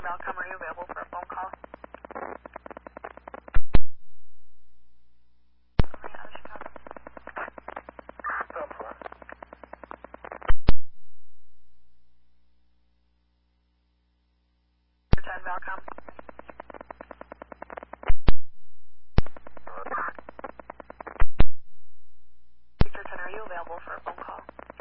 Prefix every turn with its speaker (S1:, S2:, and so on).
S1: Valcom, are you available for a phone call? Somebody out of Chicago? Return Valcom.